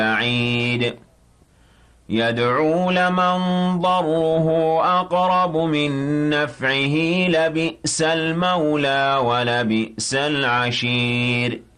بعيد يدعو لمن ضره أقرب من نفعه لبئس المولى ولبئس العشير